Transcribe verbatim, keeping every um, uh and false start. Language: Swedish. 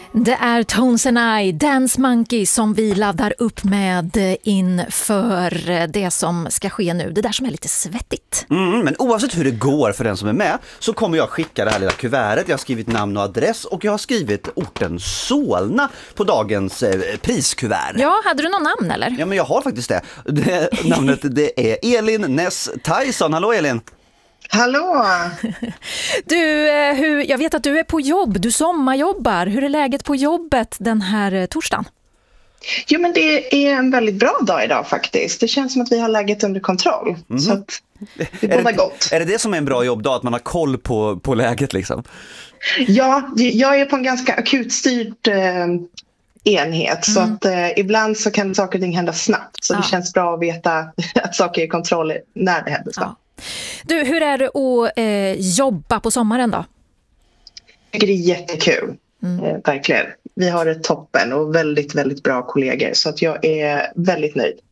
Det är Tones and I, Dance Monkey, som vi laddar upp med inför det som ska ske nu. Det där som är lite svettigt. Mm, men oavsett hur det går för den som är med så kommer jag skicka det här lilla kuvertet. Jag har skrivit namn och adress och jag har skrivit orten Solna på dagens eh, priskuvert. Ja, hade du någon namn eller? Ja, men jag har faktiskt det. det namnet det är Elin Ness Tyson. Hallå Elin! Hallå! Du, hur, jag vet att du är på jobb, du sommarjobbar. Hur är läget på jobbet den här torsdagen? Jo, men det är en väldigt bra dag idag faktiskt. Det känns som att vi har läget under kontroll. Mm-hmm. Så att det båda gott. Är det det som är en bra jobbdag, att man har koll på, på läget liksom? Ja, jag är på en ganska akutstyrt eh, enhet. Mm. Så att eh, ibland så kan saker och ting hända snabbt. Så ja. Det känns bra att veta att saker är i kontroll när det händer snabbt. Ja. Du, hur är det att eh, jobba på sommaren då? Jag tycker det är jättekul, mm. eh, verkligen. Vi har ett toppen och väldigt, väldigt bra kollegor, så att jag är väldigt nöjd.